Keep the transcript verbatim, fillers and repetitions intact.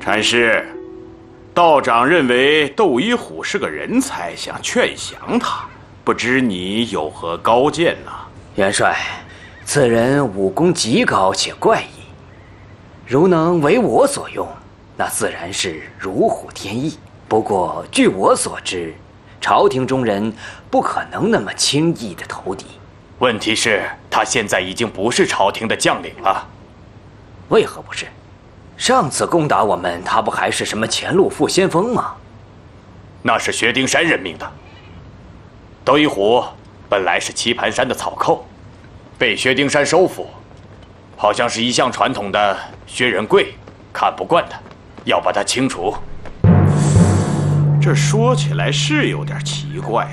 禅师，道长认为窦一虎是个人才，想劝降他，不知你有何高见呢？ 元帅，此人武功极高且怪异，如能为我所用，那自然是如虎添翼。不过据我所知，朝廷中人不可能那么轻易的投敌。 问题是，他现在已经不是朝廷的将领了。 为何不是？上次攻打我们，他不还是什么前路副先锋吗？ 那是薛丁山任命的。窦一虎本来是棋盘山的草寇，被薛丁山收服，好像是一向传统的薛仁贵看不惯他，要把他清除。 这说起来是有点奇怪。